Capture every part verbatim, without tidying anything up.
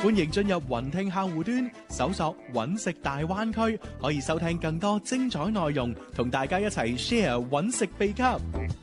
歡迎進入雲聽客戶端，搜索揾食大灣區，可以收聽更多精彩內容，同大家一齊 share 揾食秘笈。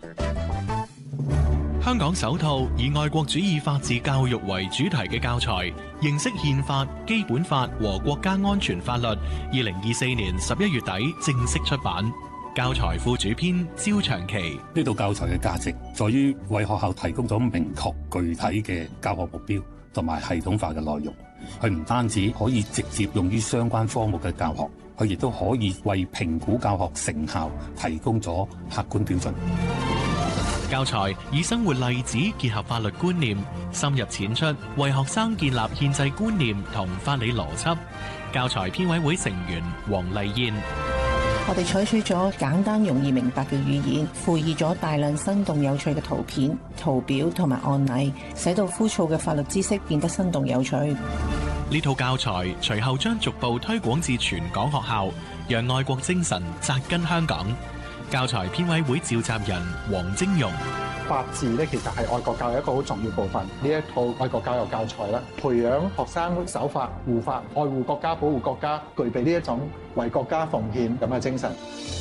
香港首套以愛國主義法治教育為主題嘅教材，認識憲法、基本法和國家安全法律，二零二四年十一月底正式出版。教材副主編焦長期， 呢套教材嘅價值在於為學校提供咗明確具體嘅教學目標同埋系統化嘅內容。佢唔單止可以直接用於相關科目嘅教學，佢亦都可以為評估教學成效提供咗客觀標準。 教材以生活例子結合法律觀念，深入淺出，為學生建立憲制觀念同法理邏輯。教材編委會成員黃麗燕。 我哋採取咗簡單容易明白嘅語言，附以咗大量生動有趣嘅圖片、圖表同埋案例，使到枯燥嘅法律知識變得生動有趣。 呢套教材隨後將逐步推廣至全港學校，讓愛國精神扎根香港。教材編委會召集人黃晶容。 法治咧，其實係愛國教育一個好重要部分。呢一套愛國教育教材咧，培養學生守法、護法、愛護國家、保護國家，具備呢一種為國家奉獻咁嘅精神。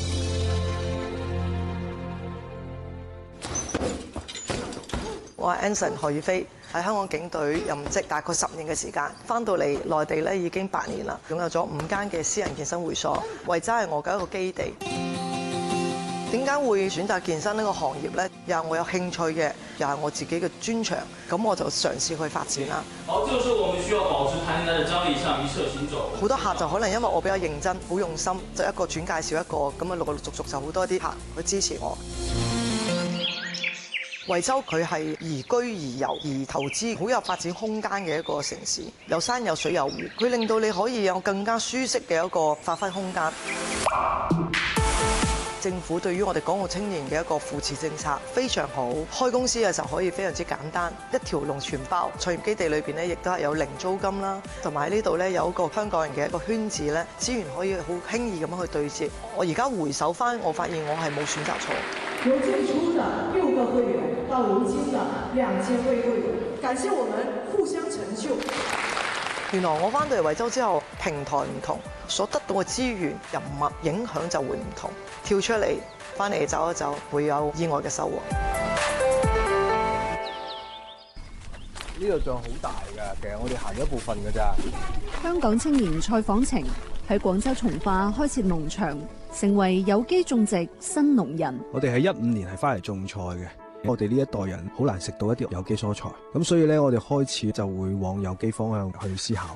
我係 Anson 何宇飛，喺香港警隊任職大概十年嘅時間，翻到嚟內地咧已經八年啦，擁有咗五間嘅私人健身會所，維州係我嘅一個基地。點解會選擇健身呢個行業呢？又係我有興趣嘅，又係我自己嘅專長，咁我就嘗試去發展啦。 好，這個時候我們需要保持彈性嘅張力，向一側行走。 好多客就可能因為我比較認真、好用心，就一個轉介紹一個，咁啊陸陸續續就好多啲客去支持我。惠州佢係宜居宜遊宜投資，好有發展空間嘅一個城市，有山有水有湖，佢令到你可以有更加舒適嘅一個發揮空間。政府對於我哋港澳青年嘅一個扶持政策非常好，開公司嘅時候可以非常之簡單，一條龍全包。創業基地裏邊咧，亦都係有零租金啦，同埋呢度咧有一個香港人嘅一個圈子咧，資源可以好輕易咁樣去對接。我而家回首翻，我發現我係冇選擇錯。 由最初的六個會員到如今的兩千位會員，感謝我們互相成就。 原來我翻到嚟惠州之後，平台唔同，所得到嘅資源、人物影響就會唔同。跳出嚟，翻嚟走一走，會有意外嘅收穫。 呢度仲好大㗎，其實我哋行咗一部分㗎咋。 香港青年蔡訪程喺廣州從化開設農場，成為有機種植新農人。 我哋喺一五年係翻嚟種菜嘅。我哋呢一代人好難食到一啲有機蔬菜，咁所以咧，我哋開始就會往有機方向去思考。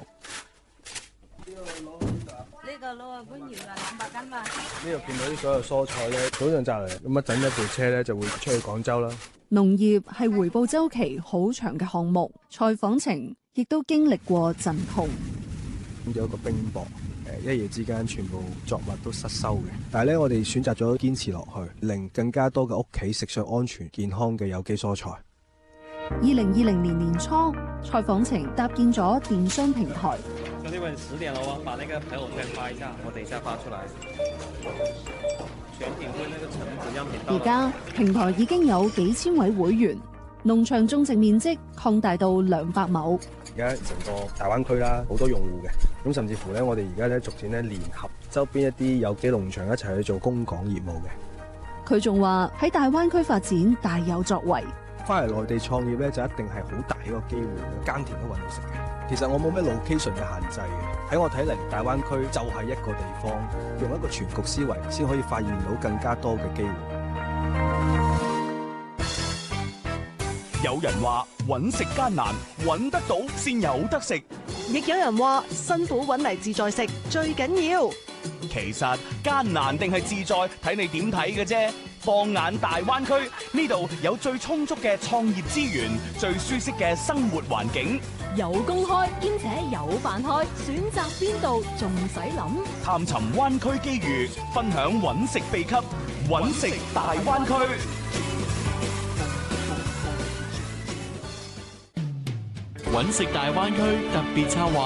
呢個攞啊搬搖啊兩百斤嘛。 呢度見到啲所有蔬菜咧，早上摘嚟，咁一陣一部車咧就會出去廣州啦。 農業係回報週期好長嘅項目，蔡訪程亦都經歷過陣痛。 咁有一個冰雹。誒一夜之間，全部作物都失收嘅。但係咧，我哋選擇咗堅持落去，令更加多嘅屋企食上安全健康嘅有機蔬菜。 二零二零年年初，蔡訪程搭建咗電商平台。 兄弟們，十點了喎，把那個朋友圈發一下，我等一下發出來。全品會那個橙子樣品到。 而家平台已經有幾千位會員，農場種植面積擴大到兩百畝。 而家成個大灣區啦，好多用戶嘅。咁甚至乎咧，我哋而家咧逐漸咧聯合周邊一啲有機農場一齊去做供港業務嘅。 佢仲話喺大灣區發展大有作為。 翻嚟內地創業咧，就一定係好大一個機會，耕田都揾到食嘅。其實我冇咩 location 嘅限制嘅，喺我睇嚟，大灣區就係一個地方，用一個全局思維，先可以發現到更加多嘅機會。 有人話揾食艱難，揾得到先有得食； 亦有人話辛苦揾嚟自在食最緊要。 其實艱難定係自在，睇你點睇嘅啫。放眼大灣區，呢度有最充足嘅創業資源，最舒適嘅生活環境， 有工開兼且有飯開，選擇邊度仲使諗？ 探尋灣區機遇，分享揾食秘笈，揾食大灣區。 揾食大灣區特別策劃。